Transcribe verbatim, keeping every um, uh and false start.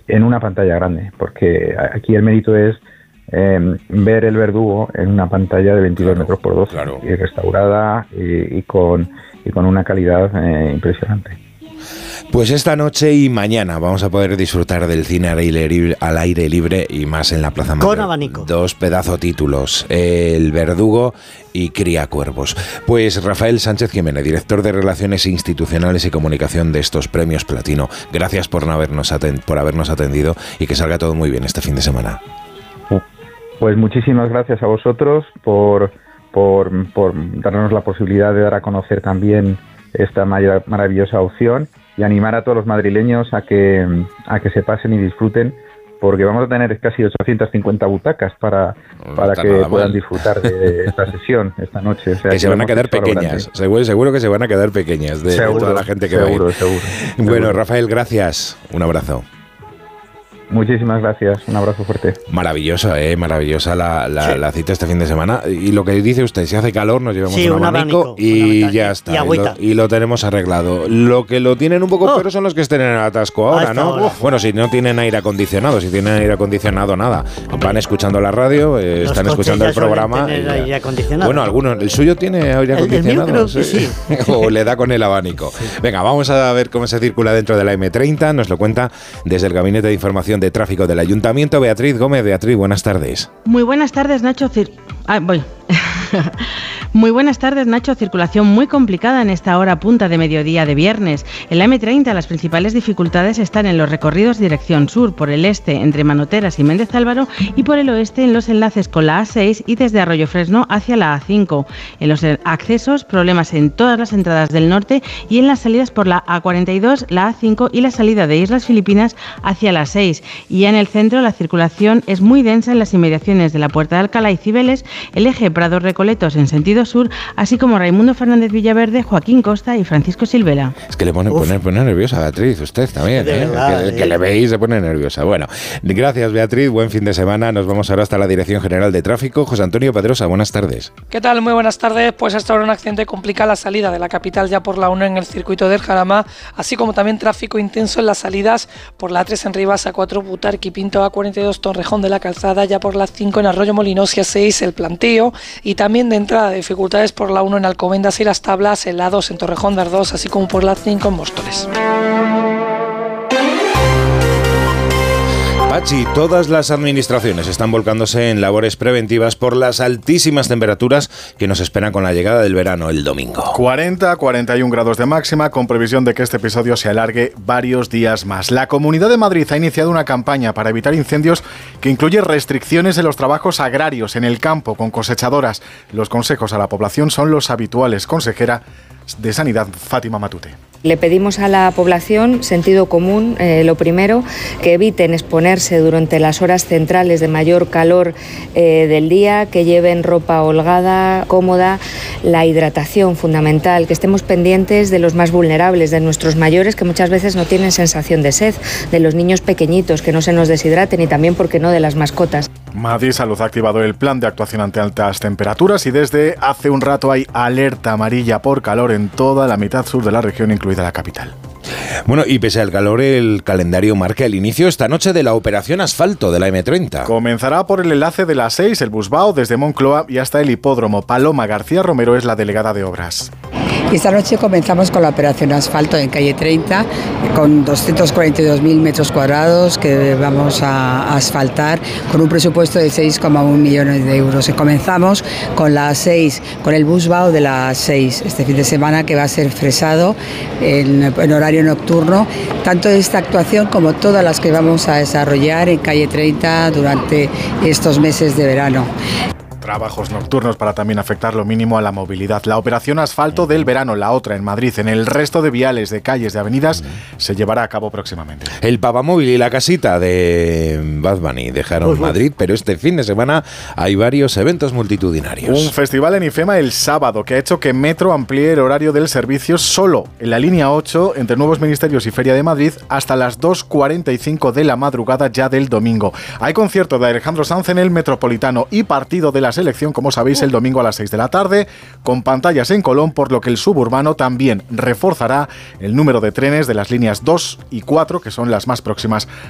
en una pantalla grande, porque aquí el mérito es eh, ver El Verdugo en una pantalla de veintidós claro, metros por doce, claro. y restaurada y, y, con, y con una calidad eh, impresionante. Pues esta noche y mañana vamos a poder disfrutar del cine al aire libre, al aire libre y más en la Plaza Mayor. Con abanico. Dos pedazo títulos, El Verdugo y Cría Cuervos. Pues Rafael Sánchez Jiménez, director de Relaciones Institucionales y Comunicación de estos premios Platino, gracias por, no habernos, atend- por habernos atendido y que salga todo muy bien este fin de semana. Pues muchísimas gracias a vosotros por, por, por darnos la posibilidad de dar a conocer también esta mar- maravillosa opción y animar a todos los madrileños a que a que se pasen y disfruten, porque vamos a tener casi ochocientas cincuenta butacas para, no para que puedan mal. disfrutar de esta sesión esta noche. O sea, que, que se van a quedar pequeñas, seguro, seguro que se van a quedar pequeñas de, seguro, de toda la gente que seguro, va a ir. Seguro, bueno, seguro. Rafael, gracias. Un abrazo. Muchísimas gracias, un abrazo fuerte. Maravillosa, eh, maravillosa la, la, sí. la cita este fin de semana. Y lo que dice usted, si hace calor nos llevamos sí, un, un abanico, abanico y ya está. Y, y, lo, y lo tenemos arreglado. Lo que lo tienen un poco oh. peor son los que estén en el atasco ahora, ¿no? Ahora. Bueno, si no tienen aire acondicionado, si tienen aire acondicionado, nada. Van escuchando la radio, eh, están escuchando el programa. Y, aire acondicionado. Bueno, algunos, el suyo tiene aire acondicionado. El, el mío creo que sí. O le da con el abanico. Sí. Venga, vamos a ver cómo se circula dentro de la eme treinta. Nos lo cuenta desde el Gabinete de Información de Tráfico del Ayuntamiento. Beatriz Gómez. Beatriz, buenas tardes. Muy buenas tardes, Nacho. Cir- ah, voy. Muy buenas tardes, Nacho. Circulación muy complicada en esta hora punta de mediodía de viernes. En la eme treinta las principales dificultades están en los recorridos dirección sur, por el este entre Manoteras y Méndez Álvaro, y por el oeste en los enlaces con la a seis y desde Arroyo Fresno hacia la a cinco. En los accesos, problemas en todas las entradas del norte y en las salidas por la a cuarenta y dos, la a cinco y la salida de Islas Filipinas hacia la seis. Y ya en el centro la circulación es muy densa en las inmediaciones de la Puerta de Alcalá y Cibeles, el eje Prado-Recoletos en sentido sur, así como Raimundo Fernández Villaverde, Joaquín Costa y Francisco Silvera. Es que le pone, pone, pone nerviosa Beatriz, usted también, ¿eh? Verdad, que, eh. que le veis se pone nerviosa. Bueno, gracias Beatriz, buen fin de semana. Nos vamos ahora hasta la Dirección General de Tráfico. José Antonio Pedrosa, buenas tardes. ¿Qué tal? Muy buenas tardes. Pues hasta ahora un accidente complica la salida de la capital ya por la uno en el circuito del Jarama, así como también tráfico intenso en las salidas por la a tres en Rivas, a cuatro Butarque, Pinto, a cuarenta y dos Torrejón de la Calzada, ya por la cinco en Arroyo Molinos y a seis el Planteo, y también de entrada de dificultades por la uno en Alcobendas y Las Tablas, en la dos en Torrejón de Ardoz, así como por la cinco en Móstoles. Pachi, todas las administraciones están volcándose en labores preventivas por las altísimas temperaturas que nos esperan con la llegada del verano el domingo. cuarenta a cuarenta y un grados de máxima, con previsión de que este episodio se alargue varios días más. La Comunidad de Madrid ha iniciado una campaña para evitar incendios que incluye restricciones en los trabajos agrarios en el campo con cosechadoras. Los consejos a la población son los habituales. Consejera de Sanidad, Fátima Matute. Le pedimos a la población sentido común, eh, lo primero, que eviten exponerse durante las horas centrales de mayor calor eh, del día, que lleven ropa holgada, cómoda, la hidratación fundamental, que estemos pendientes de los más vulnerables, de nuestros mayores que muchas veces no tienen sensación de sed, de los niños pequeñitos que no se nos deshidraten y también, ¿por qué no?, de las mascotas. Madrid Salud ha activado el plan de actuación ante altas temperaturas y desde hace un rato hay alerta amarilla por calor en toda la mitad sur de la región, incluida la capital. Bueno, y pese al calor, el calendario marca el inicio esta noche de la operación asfalto de la eme treinta. Comenzará por el enlace de la seis, el Busbao, desde Moncloa y hasta el hipódromo. Paloma García Romero es la delegada de obras. Y esta noche comenzamos con la operación asfalto en calle treinta, con doscientos cuarenta y dos mil metros cuadrados que vamos a asfaltar con un presupuesto de seis coma uno millones de euros. Y comenzamos con la seis, con el Busbao de la seis, este fin de semana, que va a ser fresado en, en horario nocturno, tanto esta actuación como todas las que vamos a desarrollar en calle treinta durante estos meses de verano. Trabajos nocturnos para también afectar lo mínimo a la movilidad. La operación asfalto del verano, la otra en Madrid, en el resto de viales, de calles, de avenidas, se llevará a cabo próximamente. El Papamóvil y la casita de Bad Bunny dejaron Madrid, pero este fin de semana hay varios eventos multitudinarios. Un festival en IFEMA el sábado que ha hecho que Metro amplíe el horario del servicio solo en la línea ocho entre Nuevos Ministerios y Feria de Madrid hasta las dos cuarenta y cinco de la madrugada ya del domingo. Hay concierto de Alejandro Sanz en el Metropolitano y partido de la selección, como sabéis, el domingo a las seis de la tarde, con pantallas en Colón, por lo que el suburbano también reforzará el número de trenes de las líneas dos y cuatro, que son las más próximas